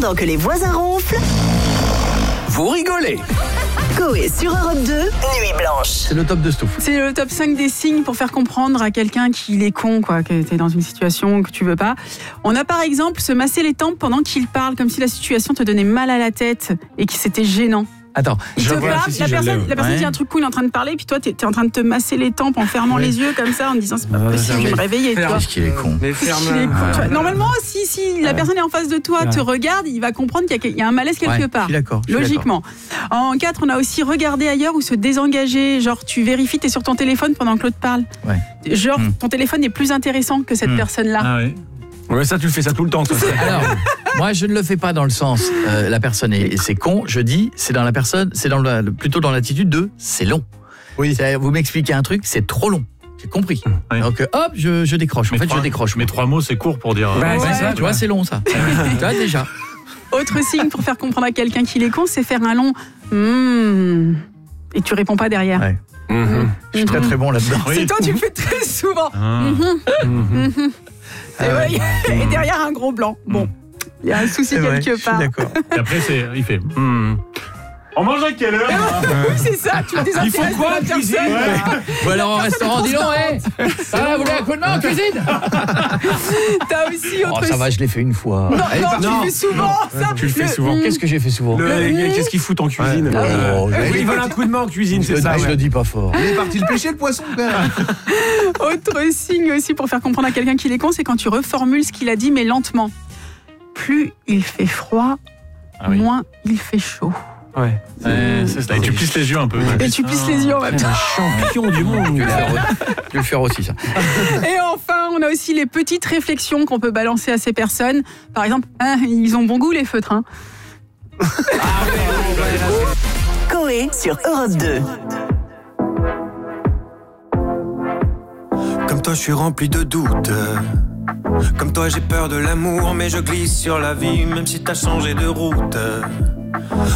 Pendant que les voisins ronflent, vous rigolez. Coé sur Europe 2, Nuit Blanche. C'est le top de Stouff. C'est le top 5 des signes pour faire comprendre à quelqu'un qu'il est con, quoi, que t'es dans une situation que tu veux pas. On a par exemple se masser les tempes pendant qu'il parle, comme si la situation te donnait mal à la tête et que c'était gênant. Attends, Il te parle, la personne dit un truc cool, il est en train de parler, puis toi t'es en train de te masser les tempes en fermant les yeux comme ça, en disant c'est pas possible, je vais me réveiller. Qu'est-ce qu'il est con. Normalement, si la personne est en face de toi, te regarde, il va comprendre qu'il y a un malaise quelque part. Je suis d'accord. Logiquement. En 4, on a aussi regarder ailleurs ou se désengager. Genre, tu vérifies, t'es sur ton téléphone pendant que l'autre parle. Ouais. Genre, ton téléphone est plus intéressant que cette personne-là. Ah oui. Ouais, ça tu le fais ça tout le temps. Ça. Alors, moi je ne le fais pas dans le sens la personne et c'est con, je dis c'est dans la personne, c'est plutôt dans l'attitude de c'est long. Oui. Vous m'expliquez un truc, c'est trop long. J'ai compris. Oui. Donc hop, je décroche. En fait, je décroche. Mais 3 mots c'est court pour dire. C'est ça, tu vois, c'est long ça. Tu vois déjà. Autre signe pour faire comprendre à quelqu'un qu'il est con, c'est faire un long et tu réponds pas derrière. Ouais. Je suis très très bon là-dedans. Oui. C'est toi, tu le fais très souvent. Et derrière un gros blanc. Bon, il y a un souci quelque part. D'accord. Et après il fait. On mange à quelle heure? Oui, c'est ça. Tu as des il faut quoi en cuisine? Ou alors au restaurant, dis donc, ça va, vous voulez un coup de main en cuisine? T'as aussi autre. Oh, ça va, je l'ai fait une fois. Non, tu fais souvent ça. Tu le fais souvent. Qu'est-ce que j'ai fait souvent? Qu'est-ce qu'ils foutent en cuisine? Ils veulent un coup de main en cuisine, c'est ça. Je le dis pas fort. Il est parti le pêcher, le poisson, père. Autre signe aussi pour faire comprendre à quelqu'un qu'il est con, c'est quand tu reformules ce qu'il a dit, mais lentement. Plus il fait froid, moins il fait chaud. Ouais. C'est ça. Et tu plisses les yeux un peu. Et tu plisses les yeux en même temps. Champion du monde. Je vais le faire aussi, ça. Et enfin, on a aussi les petites réflexions qu'on peut balancer à ces personnes. Par exemple, ils ont bon goût les feutres. Coé sur Europe 2. Comme toi, je suis rempli de doutes. Comme toi, j'ai peur de l'amour, mais je glisse sur la vie, même si t'as changé de route.